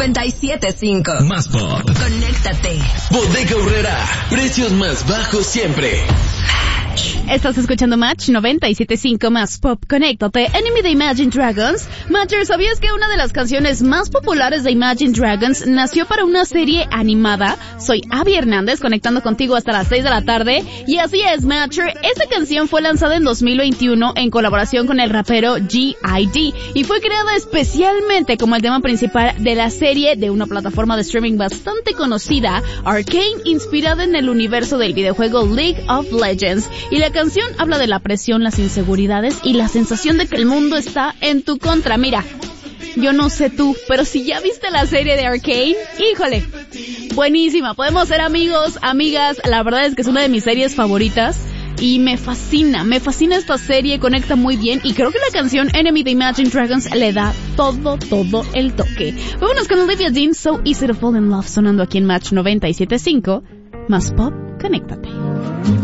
97.5. Más pop. Conéctate. Bodega Aurrera. Precios más bajos siempre. Estás escuchando Match 97.5 Más Pop. Conéctate. Enemy de Imagine Dragons. Matcher, ¿sabías que una de las canciones más populares de Imagine Dragons nació para una serie animada? Soy Abby Hernández, conectando contigo hasta las 6 de la tarde. Y así es, Matcher. Esta canción fue lanzada en 2021 en colaboración con el rapero G.I.D. y fue creada especialmente como el tema principal de la serie de una plataforma de streaming bastante conocida, Arcane, inspirada en el universo del videojuego League of Legends. Y la canción habla de la presión, las inseguridades y la sensación de que el mundo está en tu contra. Mira, yo no sé tú, pero si ya viste la serie de Arcane, ¡híjole! Buenísima, podemos ser amigos, amigas, la verdad es que es una de mis series favoritas y me fascina esta serie, conecta muy bien y creo que la canción Enemy de Imagine Dragons le da todo el toque. Vámonos con Olivia Dean, So Easy to Fall in Love, sonando aquí en Match 97.5, Más Pop, conéctate.